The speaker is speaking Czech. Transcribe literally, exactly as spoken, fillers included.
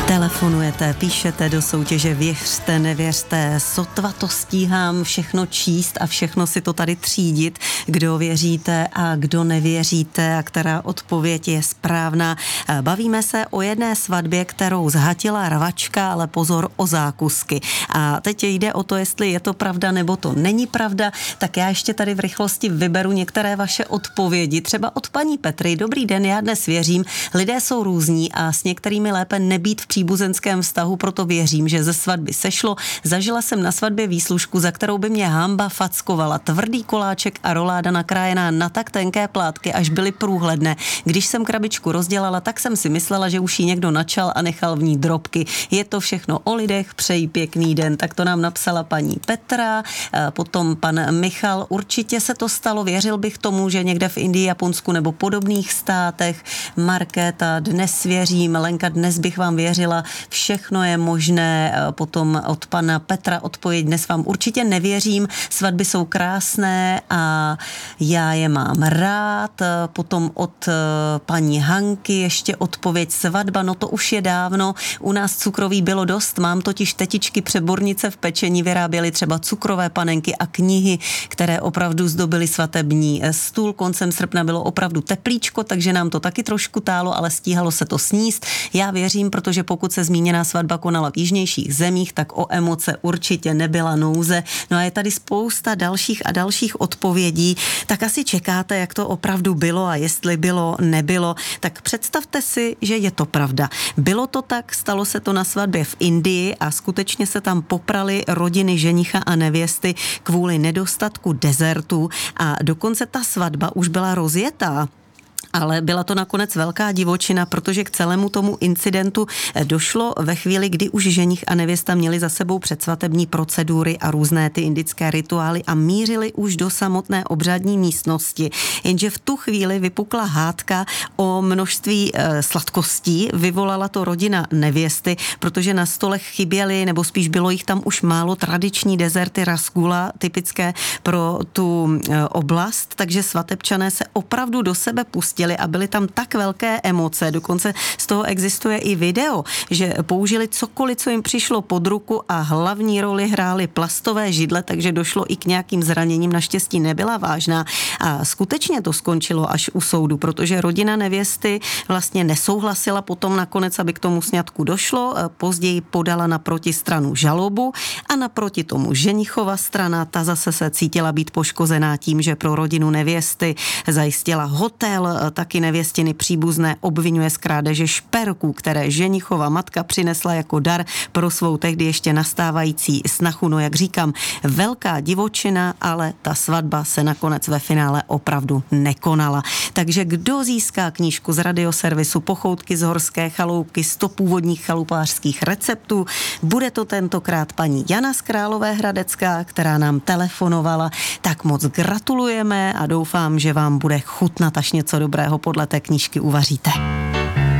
Telefonujete, píšete do soutěže Věřte, nevěřte, sotva to stíhám všechno číst a všechno si to tady třídit, kdo věříte a kdo nevěříte a která odpověď je správná. Bavíme se o jedné svatbě, kterou zhatila rvačka, ale pozor, o zákusky. A teď jde o to, jestli je to pravda nebo to není pravda, tak já ještě tady v rychlosti vyberu některé vaše odpovědi, třeba od paní Petry. Dobrý den, já dnes věřím, lidé jsou různí a s některými lépe nebýt v příbuzenském vztahu, proto věřím, že ze svatby sešlo. Zažila jsem na svatbě výslužku, za kterou by mě hamba fackovala. Tvrdý koláček a roláda nakrájená na tak tenké plátky, až byly průhledné. Když jsem krabičku rozdělala, tak jsem si myslela, že už ji někdo načal a nechal v ní drobky. Je to všechno o lidech, přeji pěkný den. Tak to nám napsala paní Petra, potom pan Michal. Určitě se to stalo, věřil bych tomu, že někde v Indii, Japonsku nebo podobných státech. Markéta, dnes věřím, Lenka, dnes bych vám věřila, všechno je možné. Potom od pana Petra odpověď, dnes vám určitě nevěřím, svatby jsou krásné a já je mám rád. Potom od paní Hanky ještě odpověď, svatba, no to už je dávno, u nás cukroví bylo dost, mám totiž tetičky přebornice v pečení, vyráběly třeba cukrové panenky a knihy, které opravdu zdobily svatební stůl. Koncem srpna bylo opravdu teplíčko, takže nám to taky trošku tálo, ale stíhalo se to sníst. Já věřím, protože pokud se zmíněná svatba konala v jižnějších zemích, tak o emoce určitě nebyla nouze. No a je tady spousta dalších a dalších odpovědí, tak asi čekáte, jak to opravdu bylo a jestli bylo, nebylo. Tak představte si, že je to pravda. Bylo to tak, stalo se to na svatbě v Indii a skutečně se tam poprali rodiny ženicha a nevěsty kvůli nedostatku dezertů a dokonce ta svatba už byla rozjetá. Ale byla to nakonec velká divočina, protože k celému tomu incidentu došlo ve chvíli, kdy už ženich a nevěsta měli za sebou předsvatební procedury a různé ty indické rituály a mířili už do samotné obřadní místnosti. Jenže v tu chvíli vypukla hádka o množství e, sladkostí, vyvolala to rodina nevěsty, protože na stolech chyběly, nebo spíš bylo jich tam už málo, tradiční dezerty rasgula, typické pro tu e, oblast, takže svatebčané se opravdu do sebe pustili a byly tam tak velké emoce, dokonce z toho existuje i video, že použili cokoliv, co jim přišlo pod ruku a hlavní roli hrály plastové židle, takže došlo i k nějakým zraněním, naštěstí nebyla vážná a skutečně to skončilo až u soudu, protože rodina nevěsty vlastně nesouhlasila potom nakonec, aby k tomu sňatku došlo, později podala na protistranu žalobu a naproti tomu ženichova strana, ta zase se cítila být poškozená tím, že pro rodinu nevěsty zajistila hotel, taky nevěstiny příbuzné obvinuje z krádeže šperků, které ženichova matka přinesla jako dar pro svou tehdy ještě nastávající snachu. No jak říkám, velká divočina, ale ta svatba se nakonec ve finále opravdu nekonala. Takže kdo získá knížku z radioservisu Pochoutky z horské chaloupky, sto původních chalupářských receptů, bude to tentokrát paní Jana z Královéhradecká, která nám telefonovala. Tak moc gratulujeme a doufám, že vám bude chutnat, až něco dobrého podle té knížky uvaříte.